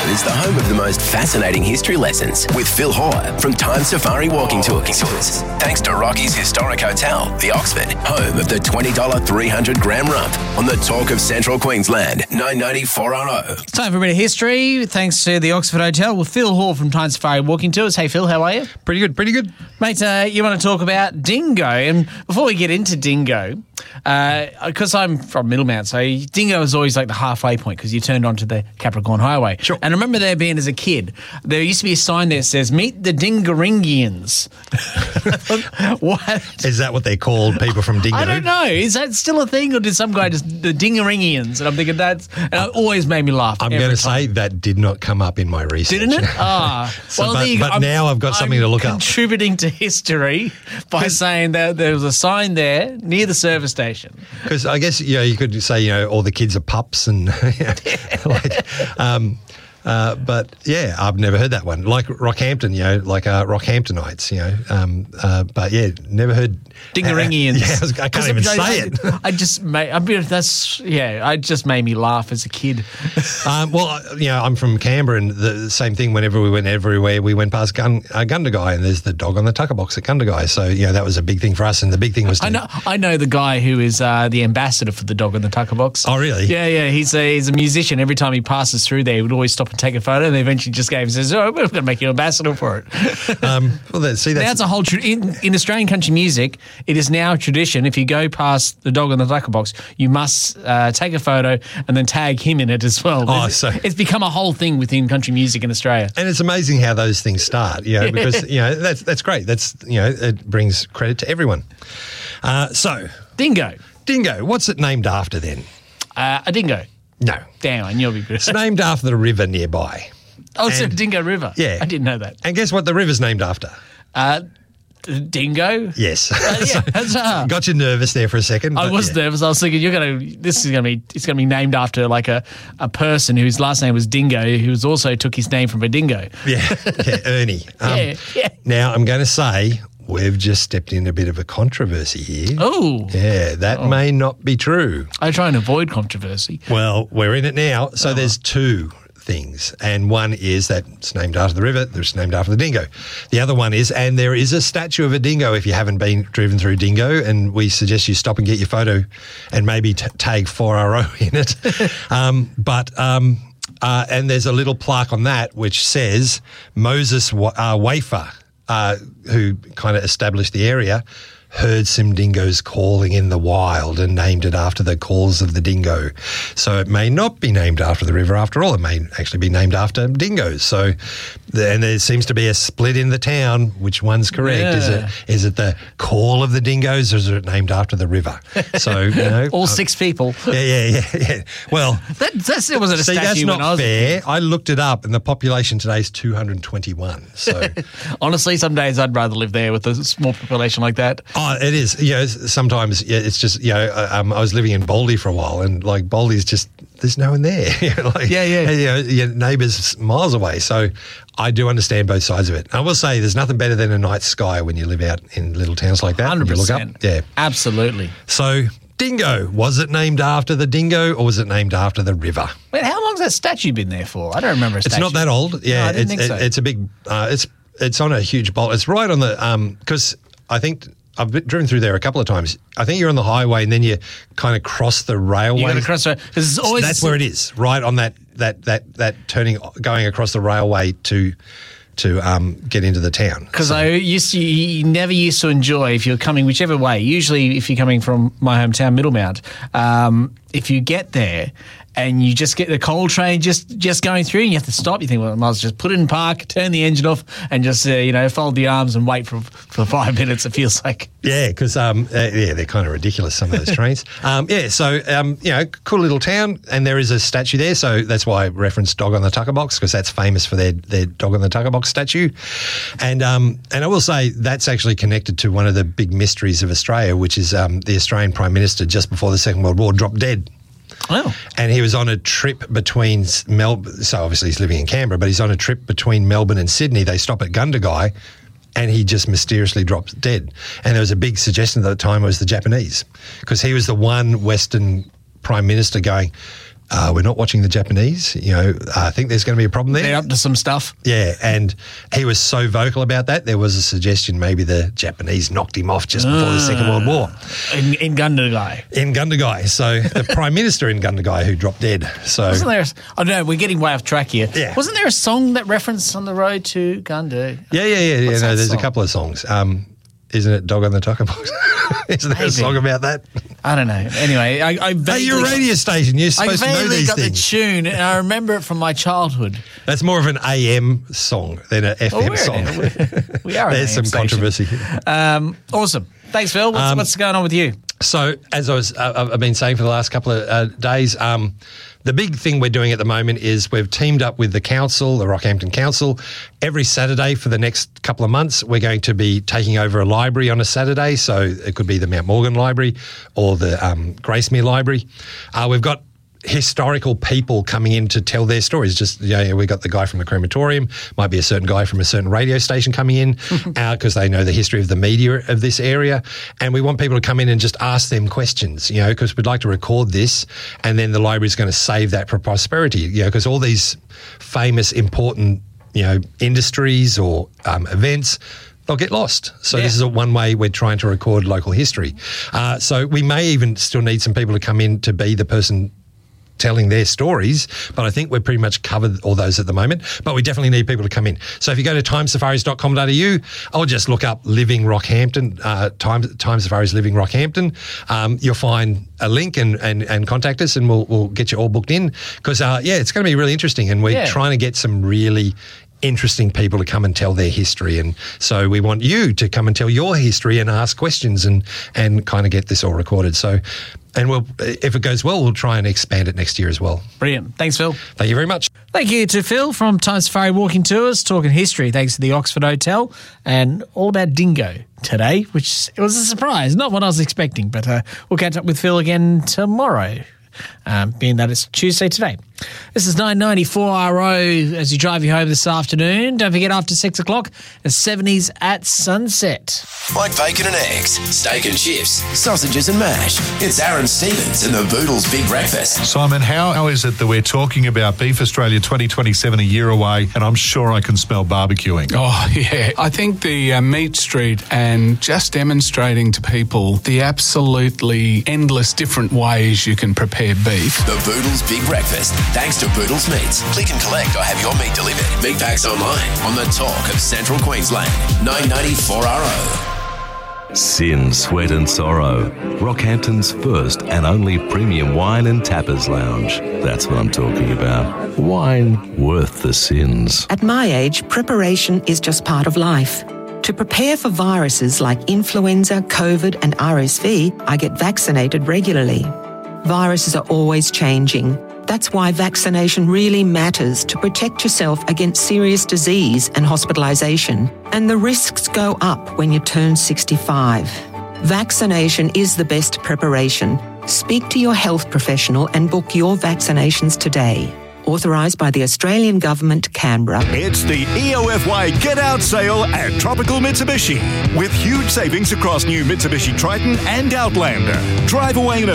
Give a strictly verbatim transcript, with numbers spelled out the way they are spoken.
is the home of the most fascinating history lessons with Phil Hoare from Time Safari Walking Tours. Thanks to Rocky's Historic Hotel, the Oxford, home of the twenty dollars three hundred gram rump on the Talk of Central Queensland, nine ninety four R O. It's time for a bit of history, thanks to the Oxford Hotel with Phil Hoare from Time Safari Walking Tours. Hey Phil, how are you? Pretty good, pretty good. Mate, uh, you want to talk about dingo, and before we get into dingo, because uh, I'm from Middlemount, so dingo is always like the halfway point because you turned onto the Capricorn Highway. Sure. And I remember there being, as a kid, there used to be a sign there that says, meet the Dingaringians. What? Is that what they're called, people from Dingo? I don't know. Is that still a thing, or did some guy just, the Dingaringians? And I'm thinking that's, and it always made me laugh. I'm going to say that did not come up in my research. Didn't it? Ah. so, well, but there you go. but I'm, now I've got something I'm to look up. Contributing to history by saying that there was a sign there near the service station. Because I guess, you know, you could say, you know, all the kids are pups and like, um, uh, but yeah, I've never heard that one. Like Rockhampton, you know, like uh, Rockhamptonites, you know, um, uh, but yeah, never heard Dingaringians. Uh, yeah, I, was, I can't even I, say I, it. I just made. I mean, that's yeah. It just made me laugh as a kid. um, well, you know, I'm from Canberra, and the same thing. Whenever we went everywhere, we went past Gun, uh, Gundagai, and there's the dog on the tucker box at Gundagai. So you know, that was a big thing for us. And the big thing was, to, I know, I know the guy who is uh, the ambassador for the dog on the tucker box. Oh, really? Yeah, yeah. He's a he's a musician. Every time he passes through there, he would always stop and take a photo. And they eventually just gave and says, "Oh, we're going to make you ambassador for it." um, well, that, see, that's now it's a whole tra- in, in Australian country music. It is now a tradition. If you go past the dog on the tucker box, you must uh, take a photo and then tag him in it as well. Oh, it's, so it's become a whole thing within country music in Australia. And it's amazing how those things start, you know, yeah. because, you know, that's that's great. That's, you know, it brings credit to everyone. Uh, so. Dingo. Dingo. What's it named after then? Uh, a dingo. No. Damn, I knew it'd be good. It's named after the river nearby. Oh, it's and, a Dingo River. Yeah. I didn't know that. And guess what the river's named after? Uh, Dingo? Yes. Uh, yeah, that's, uh, got you nervous there for a second. I was yeah. nervous. I was thinking, you're gonna. This is gonna be. It's gonna be named after like a, a person whose last name was Dingo, who also took his name from a dingo. Yeah, yeah, Ernie. Um, yeah, yeah. Now I'm going to say we've just stepped in a bit of a controversy here. Oh, yeah, that oh. may not be true. I try and avoid controversy. Well, we're in it now. So oh. there's two things, and one is that it's named after the river, it's named after the dingo. The other one is, and there is a statue of a dingo if you haven't been driven through Dingo, and we suggest you stop and get your photo and maybe t- tag four R O in it. um, but um, uh, and there's a little plaque on that which says Moses Wa- uh, Wafer, uh, who kind of established the area, heard some dingoes calling in the wild and named it after the calls of the dingo. So it may not be named after the river after all. It may actually be named after dingoes. So, and there seems to be a split in the town. Which one's correct? Yeah. Is it is it the call of the dingoes, or is it named after the river? So, you know, all six people. Yeah, yeah, yeah, yeah. Well, that that's, it wasn't a see, statue. that's not when I was fair. I looked it up, and the population today is two hundred twenty-one. So, honestly, some days I'd rather live there with a small population like that. Oh, it is. You know, sometimes yeah, it's just, you know, um, I was living in Baldy for a while, and like Baldy's just, there's no one there. You know, like, yeah, yeah. You know, your neighbours miles away. So I do understand both sides of it. I will say there's nothing better than a night sky when you live out in little towns like that. one hundred percent. You look up. Yeah. Absolutely. So Dingo, was it named after the dingo or was it named after the river? Wait, how long's that statue been there for? I don't remember a statue. It's not that old. Yeah, no, I didn't it's, think so. it, it's a big, uh, it's it's on a huge bolt. It's right on the, um, because I think I've been, driven through there a couple of times. I think you're on the highway and then you kind of cross the railway. You got to cross the, because it's always. That's where it is, right on that, that, that, that turning, going across the railway to, to um, get into the town. Because so. I used to, you never used to enjoy if you're coming whichever way. Usually, if you're coming from my hometown, Middlemount, um, if you get there and you just get the coal train just, just going through, and you have to stop. You think, well, I might as well just put it in park, turn the engine off, and just uh, you know fold the arms and wait for for five minutes. It feels like. Yeah, because um, uh, yeah, they're kind of ridiculous, some of those trains. Um, yeah, so um, you know, cool little town, and there is a statue there. So that's why I referenced Dog on the Tucker Box, because that's famous for their their Dog on the Tucker Box statue. And um, and I will say that's actually connected to one of the big mysteries of Australia, which is um, the Australian Prime Minister just before the Second World War dropped dead. Oh. And he was on a trip between Melbourne, so obviously he's living in Canberra, but he's on a trip between Melbourne and Sydney. They stop at Gundagai, and he just mysteriously drops dead. And there was a big suggestion at the time it was the Japanese, because he was the one Western Prime Minister going, Uh, we're not watching the Japanese. You know, I think there's going to be a problem there. They're up to some stuff. Yeah, and he was so vocal about that. There was a suggestion maybe the Japanese knocked him off just before uh, the Second World War. In, in Gundagai. In Gundagai. So the Prime Minister in Gundagai who dropped dead. So Wasn't there a, oh no, we're getting way off track here. Yeah. Wasn't there a song that referenced On the Road to Gunda? Yeah, yeah, yeah. yeah What's no, that there's song? a couple of songs. Um, isn't it Dog on the Talking Box? Isn't there Maybe. a song about that? I don't know. Anyway, I, I vaguely... Hey, you're a radio station. You're I supposed to know vaguely these got things. the tune, and I remember it from my childhood. That's more of an A M song than an F M Oh, we're song. an- we're- we are an There's A M some station. controversy. Um, awesome. Thanks, Phil. What's, Um, what's going on with you? So, as I was, uh, I've been saying for the last couple of uh, days, um, the big thing we're doing at the moment is we've teamed up with the council, the Rockhampton Council. Every Saturday for the next couple of months, we're going to be taking over a library on a Saturday. So it could be the Mount Morgan Library or the um, Gracemere Library. Uh, we've got historical people coming in to tell their stories. Just, you know, we got the guy from the crematorium, might be a certain guy from a certain radio station coming in because uh, they know the history of the media of this area. And we want people to come in and just ask them questions, you know, because we'd like to record this and then the library is going to save that for prosperity, you know, because all these famous, important, you know, industries or um, events, they'll get lost. So Yeah. this is a one way we're trying to record local history. Uh, so we may even still need some people to come in to be the person telling their stories, but I think we're pretty much covered all those at the moment, but we definitely need people to come in. So if you go to time safaris dot com dot a u or just look up Living Rockhampton, uh, Time, Time Safaris Living Rockhampton, um, you'll find a link and, and, and contact us and we'll, we'll get you all booked in because, uh, yeah, it's going to be really interesting and we're Yeah. trying to get some really interesting people to come and tell their history, and so we want you to come and tell your history and ask questions and and kind of get this all recorded. So, and we'll, if it goes well, we'll try and expand it next year as well. Brilliant. Thanks, Phil. Thank you very much. Thank you to Phil from Time Safari Walking Tours, talking history. Thanks to the Oxford Hotel and all about dingo today, which it was a surprise, not what I was expecting, but uh, we'll catch up with Phil again tomorrow. Um, being that it's Tuesday today. This is nine ninety-four R O as you drive you home this afternoon. Don't forget after six o'clock, the seventies at sunset. Like bacon and eggs, steak and chips, sausages and mash. It's Aaron Stevens and the Boodles Big Breakfast. Simon, how, how is it that we're talking about Beef Australia twenty twenty-seven a year away and I'm sure I can smell barbecuing? Oh, yeah. I think the uh, meat street and just demonstrating to people the absolutely endless different ways you can prepare beef. The Boodles Big Breakfast. Thanks to Boodles Meats. Click and collect or have your meat delivered. Meat packs online on the talk of Central Queensland. nine ninety-four R O. Sin, Sweat and Sorrow. Rockhampton's first and only premium wine and tappers lounge. That's what I'm talking about. Wine worth the sins. At my age, preparation is just part of life. To prepare for viruses like influenza, COVID and R S V, I get vaccinated regularly. Viruses are always changing. That's why vaccination really matters to protect yourself against serious disease and hospitalisation. And the risks go up when you turn sixty-five. Vaccination is the best preparation. Speak to your health professional and book your vaccinations today. Authorised by the Australian Government, Canberra. It's the E O F Y Get Out Sale at Tropical Mitsubishi with huge savings across new Mitsubishi Triton and Outlander. Drive away in a